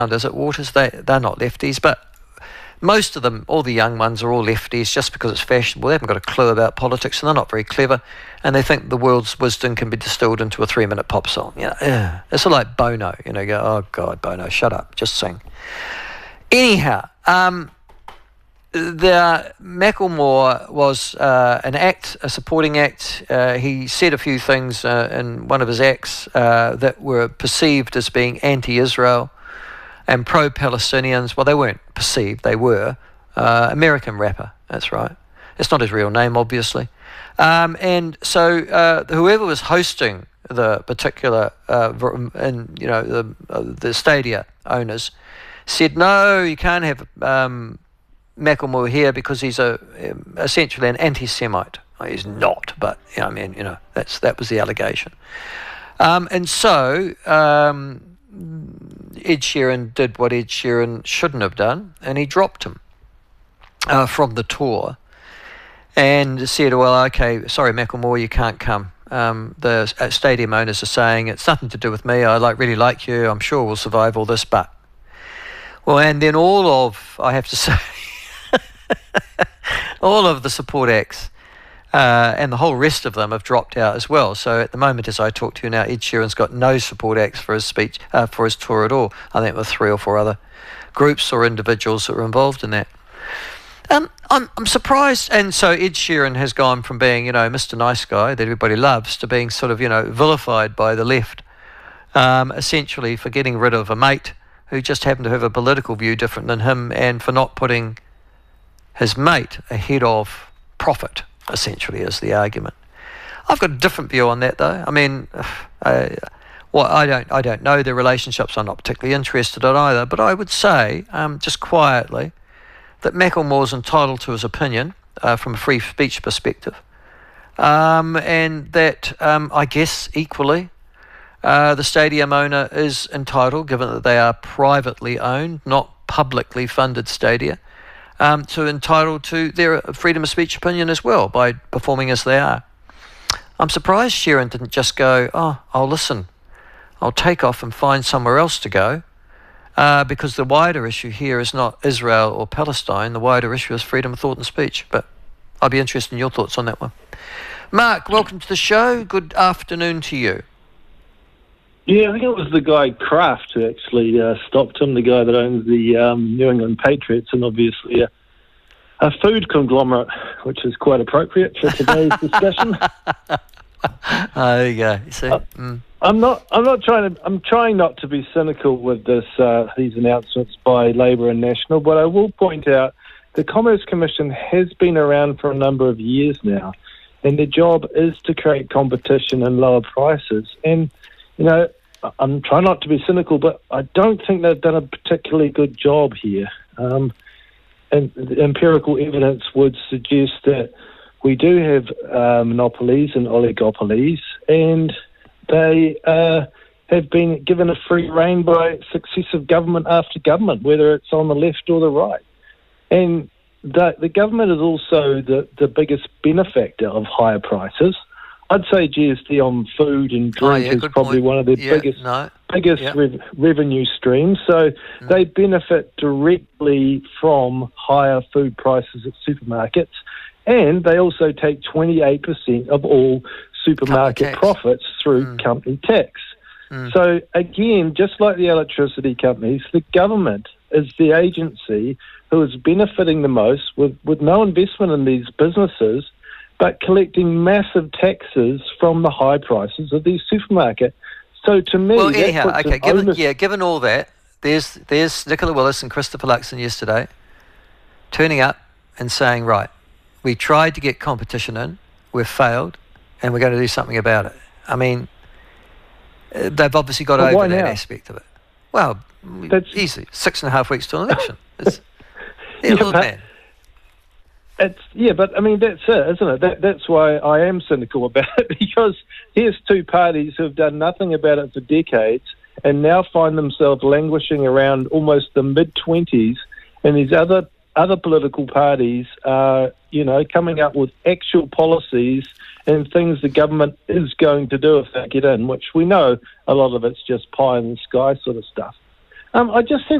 is it, Waters? They're not lefties, but most of them, all the young ones, are all lefties just because it's fashionable. They haven't got a clue about politics, and they're not very clever, and they think the world's wisdom can be distilled into a 3-minute pop song. It's like Bono. You go, oh God, Bono, shut up, just sing. Anyhow, Macklemore was a supporting act. He said a few things in one of his acts that were perceived as being anti-Israel and pro-Palestinians. Well, they weren't perceived, they were. American rapper, that's right. It's not his real name, obviously. And so whoever was hosting the particular, the stadia owners said, no, you can't have Macklemore here because he's essentially an anti-Semite. Well, he's not, but that was the allegation. And so Ed Sheeran did what Ed Sheeran shouldn't have done, and he dropped him from the tour and said, well, okay, sorry, Macklemore, you can't come. The stadium owners are saying it's nothing to do with me. I really like you. I'm sure we'll survive all this, but... Well, and then I have to say, all of the support acts and the whole rest of them have dropped out as well. So at the moment, as I talk to you now, Ed Sheeran's got no support acts for his speech, for his tour at all. I think with 3 or 4 other groups or individuals that were involved in that. I'm surprised, and so Ed Sheeran has gone from being, Mr. Nice Guy that everybody loves to being sort of, vilified by the left, essentially for getting rid of a mate who just happened to have a political view different than him, and for not putting his mate ahead of profit, essentially, is the argument. I've got a different view on that, though. I mean, I don't know their relationships. I'm not particularly interested in either. But I would say, just quietly, that Macklemore's entitled to his opinion from a free speech perspective, and that I guess equally. The stadium owner is entitled, given that they are privately owned, not publicly funded stadia, entitled to their freedom of speech opinion as well by performing as they are. I'm surprised Sheeran didn't just go, oh, I'll listen. I'll take off and find somewhere else to go, because the wider issue here is not Israel or Palestine. The wider issue is freedom of thought and speech. But I'd be interested in your thoughts on that one. Mark, welcome to the show. Good afternoon to you. Yeah, I think it was the guy Kraft who actually stopped him, the guy that owns the New England Patriots, and obviously a food conglomerate, which is quite appropriate for today's discussion. There you go. You see? I'm trying not to be cynical with these announcements by Labor and National, but I will point out the Commerce Commission has been around for a number of years now, and their job is to create competition and lower prices. And I'm trying not to be cynical, but I don't think they've done a particularly good job here. And the empirical evidence would suggest that we do have monopolies and oligopolies, and they have been given a free rein by successive government after government, whether it's on the left or the right. And the government is also the biggest benefactor of higher prices. I'd say GST on food and drink is probably point. One of their biggest revenue streams. So they benefit directly from higher food prices at supermarkets, and they also take 28% of all supermarket profits through company tax. So again, just like the electricity companies, the government is the agency who is benefiting the most with no investment in these businesses, but collecting massive taxes from the high prices of these supermarkets. So to me, well, anyhow, okay, given all that, there's Nicola Willis and Christopher Luxon yesterday turning up and saying, right, we tried to get competition in, we've failed, and we're going to do something about it. I mean, they've obviously got over that aspect of it. Well, that's easy. 6.5 weeks to an election. But I mean, that's it, isn't it? That's why I am cynical about it, because here's two parties who have done nothing about it for decades and now find themselves languishing around almost the mid-20s, and these other political parties are, coming up with actual policies and things the government is going to do if they get in, which we know a lot of it's just pie in the sky sort of stuff. I just think